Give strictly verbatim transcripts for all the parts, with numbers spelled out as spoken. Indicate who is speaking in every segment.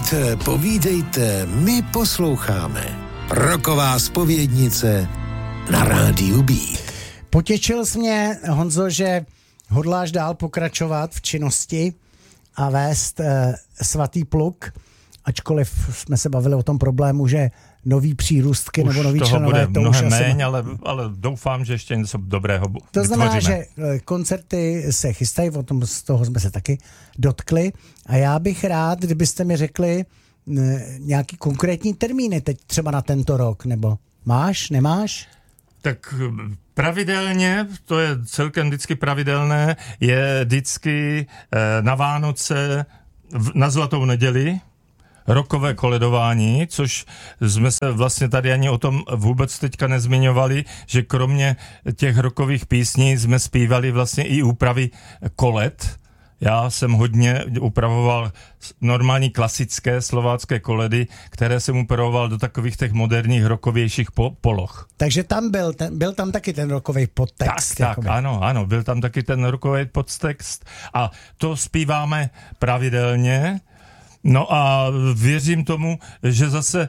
Speaker 1: Povídejte, povídejte, my posloucháme. Rocková zpovědnice na rádiu Beat.
Speaker 2: Potěšil jsi mě, Honzo, že hodláš dál pokračovat v činnosti a vést eh, Svatý pluk, ačkoliv jsme se bavili o tom problému, že nový přírůstky
Speaker 3: už
Speaker 2: nebo nový
Speaker 3: toho
Speaker 2: členové,
Speaker 3: bude
Speaker 2: to
Speaker 3: mnohem
Speaker 2: už asi
Speaker 3: méně, ale, ale doufám, že ještě něco dobrého
Speaker 2: To
Speaker 3: vytvoříme.
Speaker 2: znamená, že koncerty se chystají, o tom z toho jsme se taky dotkli a já bych rád, kdybyste mi řekli ne, nějaký konkrétní termíny teď třeba na tento rok, nebo máš, nemáš?
Speaker 3: Tak pravidelně, to je celkem vždycky pravidelné, je vždycky eh, na Vánoce v, na Zlatou neděli rockové koledování, což jsme se vlastně tady ani o tom vůbec teďka nezmiňovali, že kromě těch rockových písní jsme zpívali vlastně i úpravy koled. Já jsem hodně upravoval normální klasické slovácké koledy, které jsem upravoval do takových těch moderních rockovějších po- poloh.
Speaker 2: Takže tam byl, ten, byl tam taky ten rockový podtext.
Speaker 3: Tak, tak, ano, ano, byl tam taky ten rockový podtext a to zpíváme pravidelně. No a věřím tomu, že zase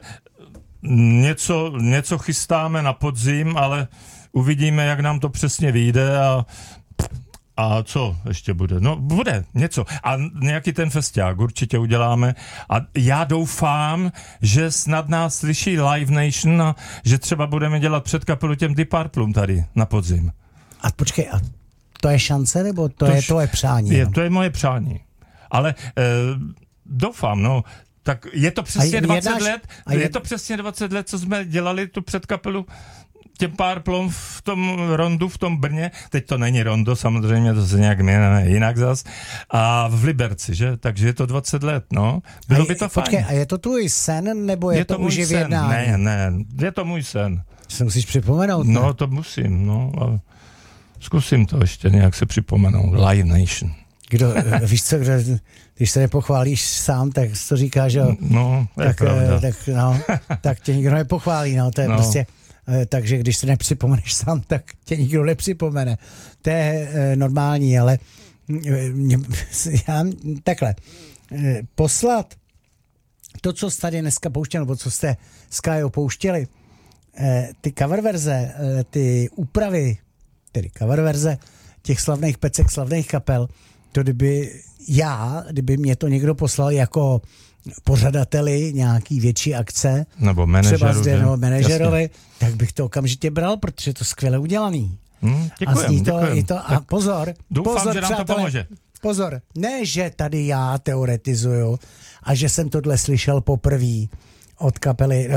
Speaker 3: něco, něco chystáme na podzim, ale uvidíme, jak nám to přesně vyjde a A co ještě bude? No, bude něco. A nějaký ten festiák určitě uděláme. A já doufám, že snad nás slyší Live Nation a že třeba budeme dělat předkapelu těm Deep Purplům tady na podzim.
Speaker 2: A počkej, a to je šance, nebo to, to je tvoje přání?
Speaker 3: Je, to je moje přání. Ale eh, doufám, no. Tak je to přesně dvacet jednáš, let, je... je to přesně dvacet let, co jsme dělali tu předkapelu těm Purplům v tom Rondu, v tom Brně. Teď to není Rondo, samozřejmě, to se nějak jmenuje jinak zas. A v Liberci, že? Takže je to dvacet let, no. Bylo
Speaker 2: je,
Speaker 3: by to
Speaker 2: počkej,
Speaker 3: fajn.
Speaker 2: A je to tvůj sen, nebo je,
Speaker 3: je
Speaker 2: to,
Speaker 3: to
Speaker 2: už
Speaker 3: můj
Speaker 2: v jednání?
Speaker 3: Ne, ne, je to můj sen.
Speaker 2: Se musíš připomenout, ne?
Speaker 3: No, to musím, no. Ale zkusím to ještě nějak se připomenout. Live Nation.
Speaker 2: Kdo, víš co, kdo, když se nepochválíš sám, tak to říká, že jo?
Speaker 3: No, je
Speaker 2: tak,
Speaker 3: pravda.
Speaker 2: tak, no, tak tě nikdo nepochválí, no, to je
Speaker 3: no.
Speaker 2: prostě... Takže když se nepřipomeneš sám, tak tě nikdo nepřipomene. To je e, normální, ale mě, já takhle. E, poslat to, co jste tady dneska pouštěli, nebo co jste s Kájou pouštěli, e, ty cover verze, e, ty úpravy, tedy cover verze těch slavných pecek, slavných kapel, to kdyby já, kdyby mě to někdo poslal jako pořadateli nějaký větší akce,
Speaker 3: nebo manažeru,
Speaker 2: třeba zde, nebo manažerovi,
Speaker 3: jasně.
Speaker 2: Tak bych to okamžitě bral, protože je to skvěle udělaný.
Speaker 3: Hmm, děkujem,
Speaker 2: a zní to,
Speaker 3: děkujem.
Speaker 2: I to, a pozor,
Speaker 3: doufám,
Speaker 2: pozor,
Speaker 3: že nám
Speaker 2: přátelé,
Speaker 3: to pomůže.
Speaker 2: Pozor, ne, že tady já teoretizuju a že jsem tohle slyšel poprvé od kapely,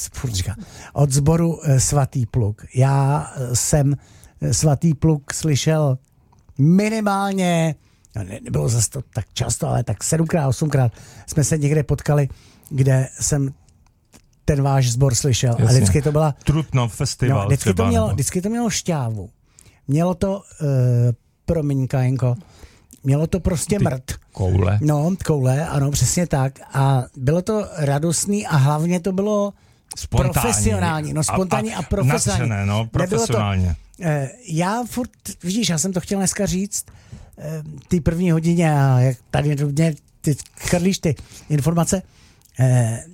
Speaker 2: od sboru Svatý pluk. Já jsem Svatý pluk slyšel minimálně, no ne, nebylo zase to tak často, ale tak sedmkrát, osmkrát jsme se někde potkali, kde jsem ten váš sbor slyšel.
Speaker 3: Jasně.
Speaker 2: A vždycky to byla...
Speaker 3: Trutnov festival.
Speaker 2: No, vždycky,
Speaker 3: třeba,
Speaker 2: to mělo,
Speaker 3: nebo...
Speaker 2: vždycky to mělo šťávu. Mělo to, uh, promiň, Kajenko, mělo to prostě
Speaker 3: Ty
Speaker 2: mrt.
Speaker 3: Koule.
Speaker 2: No, koule, ano, přesně tak. A bylo to radostný a hlavně to bylo spontánní. Profesionální. No, spontánní a, a, a profesionální.
Speaker 3: Nadřené, no, profesionálně.
Speaker 2: To, uh, já furt, vidíš, já jsem to chtěl dneska říct, uh, ty první hodině a jak tady mě ty chrlíš ty informace, uh,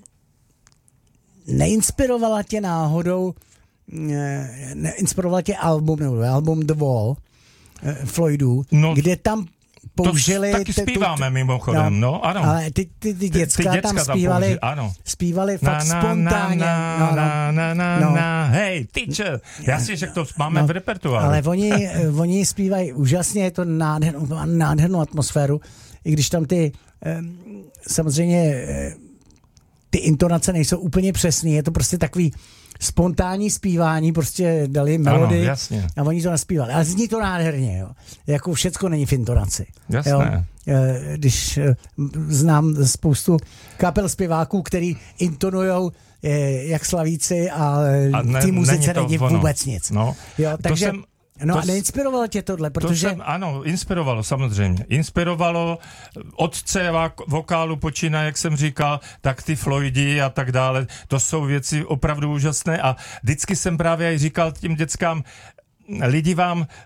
Speaker 2: neinspirovala tě náhodou, neinspirovala tě album, nebo album The Wall Floydů, no, kde tam použili...
Speaker 3: To taky
Speaker 2: te,
Speaker 3: zpíváme
Speaker 2: tu,
Speaker 3: mimochodem, no, ano.
Speaker 2: Ale ty, ty, ty, děcka, ty, ty děcka tam zpívali, použi,
Speaker 3: ano.
Speaker 2: zpívali fakt na, spontánně.
Speaker 3: Na, na,
Speaker 2: no, no.
Speaker 3: na, na, na, no. na, hej, teacher, jasně, že to máme no, v repertoáru.
Speaker 2: Ale oni, oni zpívají úžasně, je to nádhernou, nádhernou atmosféru, i když tam ty, samozřejmě, ty intonace nejsou úplně přesný, je to prostě takový spontánní zpívání, prostě dali melodii a oni to naspívali. Ale zní to nádherně, jo. Jako všecko není v intonaci.
Speaker 3: Jasné.
Speaker 2: Jo. Když znám spoustu kapel zpěváků, který intonujou jak slavíci a, a ne, ty muzice není vůbec nic.
Speaker 3: No,
Speaker 2: jo, takže...
Speaker 3: Jsem...
Speaker 2: No
Speaker 3: to
Speaker 2: a neinspirovalo tě tohle, protože...
Speaker 3: To jsem, ano, inspirovalo samozřejmě. Inspirovalo otce vokálu počínaje, jak jsem říkal, tak ty Floydy a tak dále. To jsou věci opravdu úžasné a vždycky jsem právě i říkal tím dětskám, lidi vám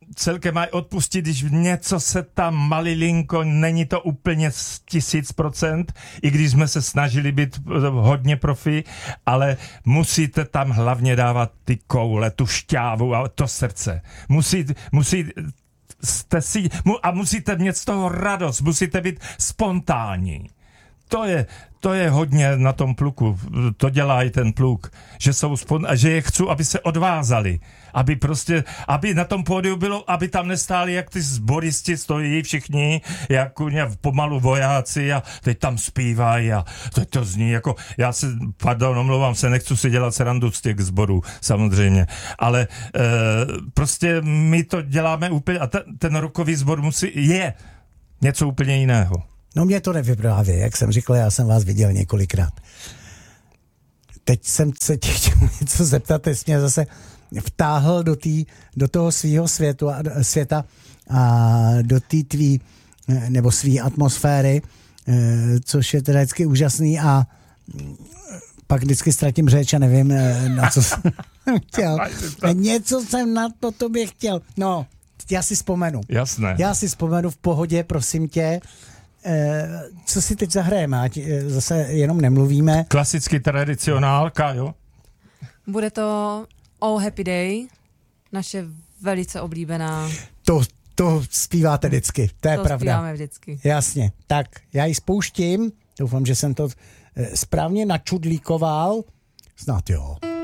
Speaker 3: celkem mají odpustit, když něco se tam malilinko, není to úplně tisíc procent, i když jsme se snažili být hodně profi, ale musíte tam hlavně dávat ty koule, tu šťávu a to srdce. Musí, musí, jste si, a musíte mít z toho radost, musíte být spontánní. To je, to je hodně na tom pluku, to dělá i ten pluk, že jsou spon, že je chci, aby se odvázali, aby prostě, aby na tom pódiu bylo, aby tam nestáli jak ty zboristi stojí všichni, jako pomalu vojáci a teď tam zpívají a teď to zní jako, já se, pardon, omlouvám se, nechci si dělat srandu z těch zborů, samozřejmě, ale e, prostě my to děláme úplně a ten, ten rockový sbor musí, je něco úplně jiného.
Speaker 2: No mě to nevypráví, jak jsem říkal, já jsem vás viděl několikrát. Teď jsem se tě chtěl něco zeptat, teď jsi mě zase vtáhl do, tý, do toho svýho světu, světa a do té tvý, nebo svý atmosféry, což je teda vždycky úžasný a pak vždycky ztratím řeč a nevím, na co jsem chtěl. Něco jsem na to tobě chtěl. No, já si vzpomenu.
Speaker 3: Jasné.
Speaker 2: Já si vzpomenu v pohodě, prosím tě. Co si teď zahrajeme, ať zase jenom nemluvíme.
Speaker 3: Klasický tradicionálka, jo?
Speaker 4: Bude to Oh Happy Day, naše velice oblíbená.
Speaker 2: To, to zpíváte vždycky, to je
Speaker 4: to
Speaker 2: pravda.
Speaker 4: To zpíváme vždycky.
Speaker 2: Jasně, tak já ji spouštím, doufám, že jsem to správně načudlíkoval, snad jo.